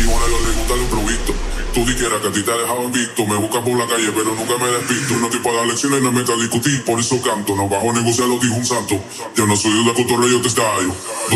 Ahora le gusta lo improvisto. Tú dijeras que a ti te ha dejado invicto. Me buscas por la calle, pero nunca me despisto. No estoy para dar lecciones, no me meto a discutir. Por eso canto, no bajo a negociar, lo dijo un santo. Yo no soy de cotorreo, yo te estallo.